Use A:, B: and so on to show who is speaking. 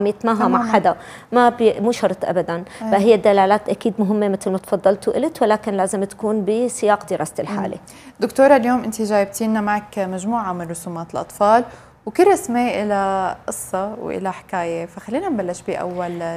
A: يتماهى مع حدا، مو شرط ابدا. فهي الدلالات اكيد مهمه مثل ما تفضلت وقلت، ولكن لازم تكون بسياق دراسه الحاله.
B: دكتوره، اليوم انت جايبتي لنا معك مجموعه من رسومات الاطفال، وكل رسمه لها قصه والى حكايه، فخلينا نبلش باول